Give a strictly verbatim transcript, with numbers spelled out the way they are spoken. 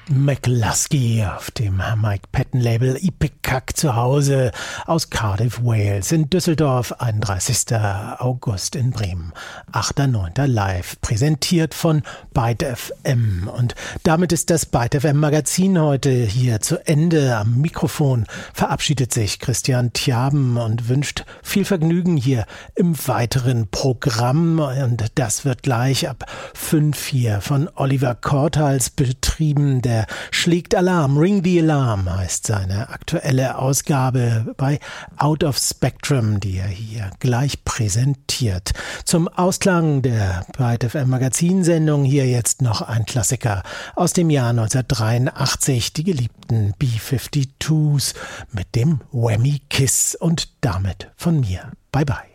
McLusky auf dem Mike Patton Label Ipecac zu Hause aus Cardiff, Wales, in Düsseldorf, einunddreißigster August in Bremen, achter neunter live, präsentiert von Byte F M. Und damit ist das Byte F M Magazin heute hier zu Ende. Am Mikrofon verabschiedet sich Christian Tjaben und wünscht viel Vergnügen hier im weiteren Programm. Und das wird gleich ab fünf hier von Oliver Korthals betrieben. Der schlägt Alarm, Ring the Alarm heißt seine aktuelle Ausgabe bei Out of Spectrum, die er hier gleich präsentiert. Zum Ausklang der Byte F M Magazinsendung hier jetzt noch ein Klassiker aus dem Jahr neunzehnhundertdreiundachtzig, die geliebten B fünfundfünfzigs mit dem Whammy Kiss und damit von mir. Bye bye.